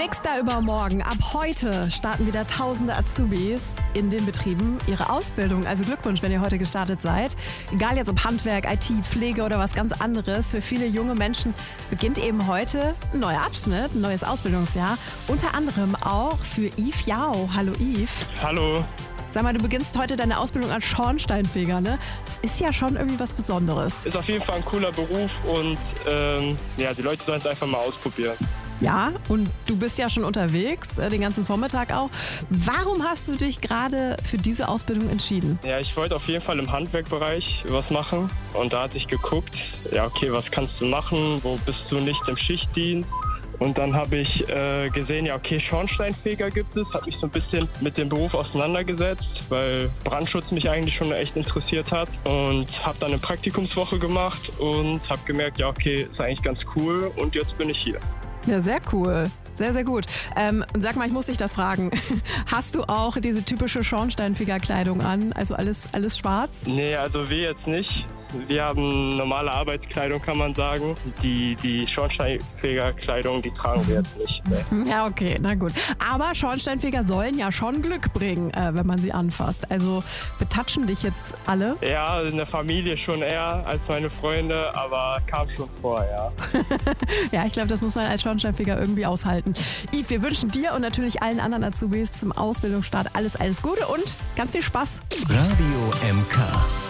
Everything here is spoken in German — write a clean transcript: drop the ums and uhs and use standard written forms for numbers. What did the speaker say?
Nix da übermorgen. Ab heute starten wieder tausende Azubis in den Betrieben ihre Ausbildung. Also Glückwunsch, wenn ihr heute gestartet seid. Egal jetzt ob Handwerk, IT, Pflege oder was ganz anderes. Für viele junge Menschen beginnt eben heute ein neuer Abschnitt, ein neues Ausbildungsjahr. Unter anderem auch für Yves Yao. Hallo Yves. Hallo. Sag mal, du beginnst heute deine Ausbildung als Schornsteinfeger, ne? Das ist ja schon irgendwie was Besonderes. Ist auf jeden Fall ein cooler Beruf und die Leute sollen es einfach mal ausprobieren. Ja, und du bist ja schon unterwegs, den ganzen Vormittag auch. Warum hast du dich gerade für diese Ausbildung entschieden? Ja, ich wollte auf jeden Fall im Handwerkbereich was machen und da hatte ich geguckt, ja okay, was kannst du machen, wo bist du nicht im Schichtdienst? Und dann habe ich gesehen, ja okay, Schornsteinfeger gibt es, habe mich so ein bisschen mit dem Beruf auseinandergesetzt, weil Brandschutz mich eigentlich schon echt interessiert hat und habe dann eine Praktikumswoche gemacht und habe gemerkt, ja okay, ist eigentlich ganz cool und jetzt bin ich hier. Ja, sehr cool. Sehr, sehr gut. Und sag mal, ich muss dich das fragen. Hast du auch diese typische Schornsteinfegerkleidung an? Also alles schwarz? Nee, also wir jetzt nicht. Wir haben normale Arbeitskleidung, kann man sagen. Die Schornsteinfegerkleidung, die tragen wir jetzt nicht. Nee. Ja, okay, na gut. Aber Schornsteinfeger sollen ja schon Glück bringen, wenn man sie anfasst. Also betatschen dich jetzt alle? Ja, in der Familie schon eher als meine Freunde, aber kam schon vor, ja. Ja, ich glaube, das muss man als Schornsteinfeger irgendwie aushalten. Yves, wir wünschen dir und natürlich allen anderen Azubis zum Ausbildungsstart alles Gute und ganz viel Spaß. Radio MK.